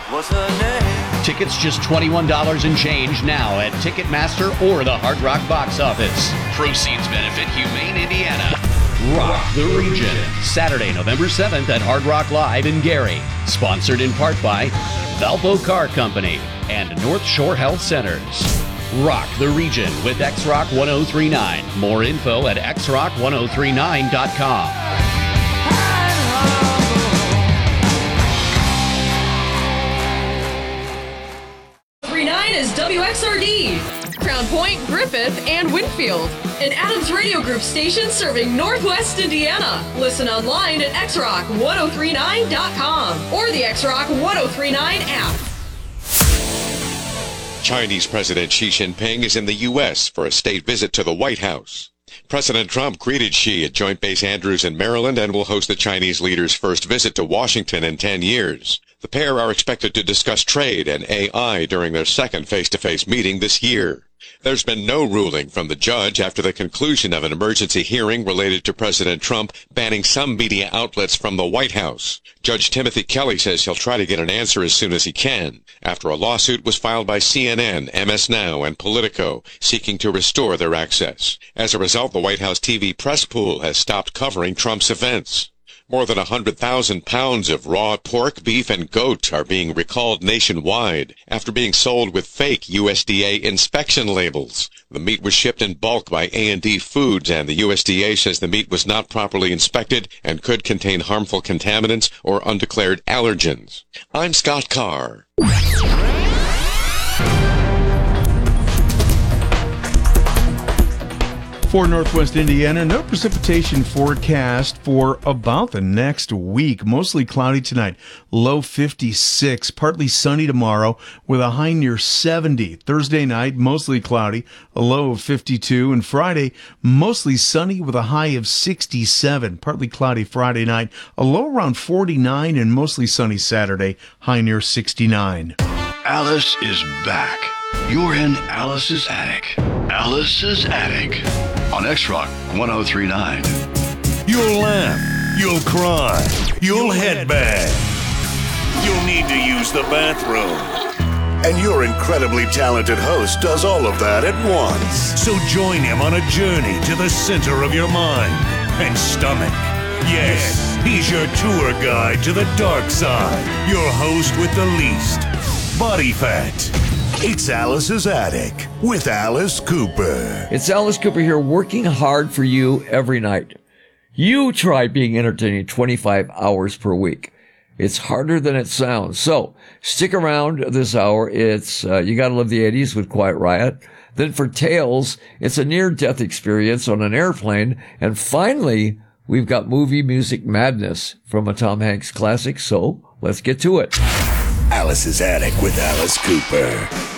What's her name? Tickets just $21 and change now at Ticketmaster or the Hard Rock box office. Proceeds benefit Humane Indiana. Rock the Region. Saturday, November 7th at Hard Rock Live in Gary. Sponsored in part by Valpo Car Company and North Shore Health Centers. Rock the Region with X-Rock 1039. More info at xrock1039.com. 39 is WXRD. Crown Point, Griffith, and Winfield. An Adams Radio Group station serving Northwest Indiana. Listen online at xrock1039.com or the X-Rock 1039 app. Chinese President Xi Jinping is in the U.S. for a state visit to the White House. President Trump greeted Xi at Joint Base Andrews in Maryland and will host the Chinese leader's first visit to Washington in 10 years. The pair are expected to discuss trade and AI during their second face-to-face meeting this year. There's been no ruling from the judge after the conclusion of an emergency hearing related to President Trump banning some media outlets from the White House. Judge Timothy Kelly says he'll try to get an answer as soon as he can, after a lawsuit was filed by CNN, MS Now, and Politico, seeking to restore their access. As a result, the White House TV press pool has stopped covering Trump's events. More than 100,000 pounds of raw pork, beef, and goat are being recalled nationwide after being sold with fake USDA inspection labels. The meat was shipped in bulk by A&D Foods, and the USDA says the meat was not properly inspected and could contain harmful contaminants or undeclared allergens. I'm Scott Carr. For Northwest Indiana, no precipitation forecast for about the next week. Mostly cloudy tonight, low 56. Partly sunny tomorrow with a high near 70. Thursday night, mostly cloudy, a low of 52. And Friday, mostly sunny with a high of 67. Partly cloudy Friday night, a low around 49, and mostly sunny Saturday, high near 69. Alice is back. You're in Alice's Attic. Alice's Attic on X-Rock 1039. You'll laugh, you'll cry, you'll headbang. You'll need to use the bathroom. And your incredibly talented host does all of that at once. So join him on a journey to the center of your mind and stomach. Yes, he's your tour guide to the dark side. Your host with the least body fat. It's Alice's Attic with Alice Cooper. It's Alice Cooper here, working hard for you every night. You try being entertaining 25 hours per week. It's harder than it sounds. So stick around this hour. It's You Gotta Love the 80s with Quiet Riot. Then for Tales, it's a near-death experience on an airplane. And finally, we've got movie music madness from a Tom Hanks classic. So let's get to it. Alice's Attic with Alice Cooper.